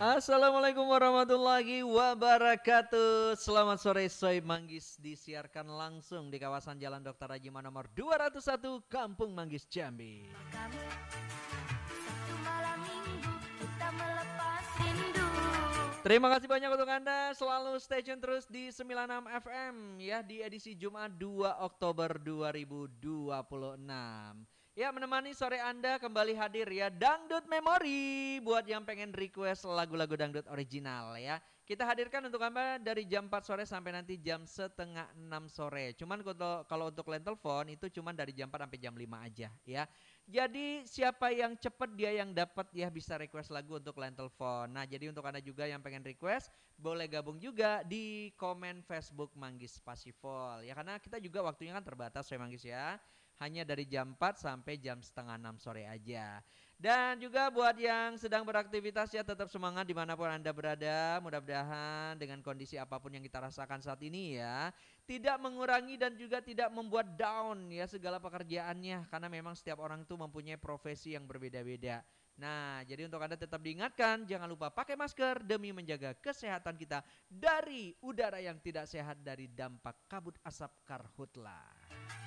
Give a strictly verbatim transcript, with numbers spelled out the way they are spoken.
Assalamualaikum warahmatullahi wabarakatuh. Selamat sore Soy Manggis, disiarkan langsung di kawasan Jalan Dokter Rajima nomor dua ratus satu Kampung Manggis, Jambi. Terima kasih banyak untuk Anda selalu stay tune terus di sembilan puluh enam F M ya, di edisi Jumat dua Oktober dua ribu dua puluh enam. Ya, menemani sore Anda kembali hadir ya Dangdut Memory buat yang pengen request lagu-lagu dangdut original ya. Kita hadirkan untuk Anda dari jam empat sore sampai nanti jam setengah enam sore. Cuman kalau, kalau untuk line telepon itu cuman dari jam empat sampai jam lima aja ya. Jadi siapa yang cepat dia yang dapat ya bisa request lagu untuk line telepon. Nah, jadi untuk Anda juga yang pengen request boleh gabung juga di komen Facebook Manggis Pasifol. Ya karena kita juga waktunya kan terbatas ya Manggis ya. Hanya dari jam empat sampai jam setengah enam sore aja. Dan juga buat yang sedang beraktivitas ya tetap semangat dimanapun Anda berada. Mudah-mudahan dengan kondisi apapun yang kita rasakan saat ini ya, tidak mengurangi dan juga tidak membuat down ya segala pekerjaannya. Karena memang setiap orang itu mempunyai profesi yang berbeda-beda. Nah, jadi untuk Anda tetap diingatkan, jangan lupa pakai masker demi menjaga kesehatan kita dari udara yang tidak sehat dari dampak kabut asap karhutla.